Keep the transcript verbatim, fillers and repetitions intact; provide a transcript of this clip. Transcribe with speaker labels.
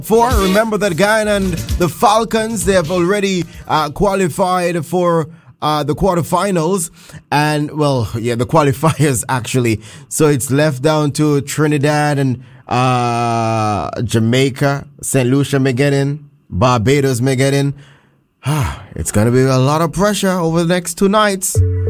Speaker 1: Four, remember that Guyana and the Falcons, they have already uh, qualified for uh, the quarterfinals. And, well, yeah, the qualifiers, actually. So it's left down to Trinidad and uh, Jamaica. Saint Lucia may get in. Barbados may get in. It's going to be a lot of pressure over the next two nights.